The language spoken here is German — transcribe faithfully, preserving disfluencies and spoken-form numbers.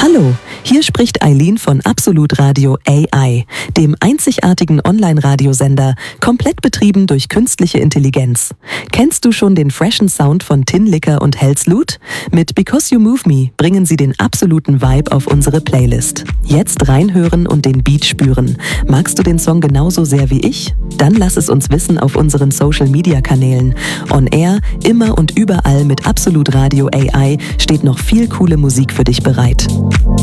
Hallo, hier spricht Eileen von Absolut Radio A I, dem einzigartigen Online-Radiosender, komplett betrieben durch künstliche Intelligenz. Kennst du schon den freshen Sound von Tin Licker und Hells Loot? Mit Because You Move Me bringen sie den absoluten Vibe auf unsere Playlist. Jetzt reinhören und den Beat spüren. Magst du den Song genauso sehr wie ich? Dann lass es uns wissen auf unseren Social-Media-Kanälen. On Air, immer und überall mit Absolut Radio A I steht noch viel coole Musik für dich bereit.